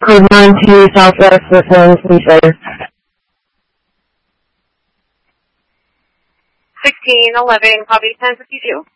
Code 92 Southwest with one, please later. 1611, copy 1052.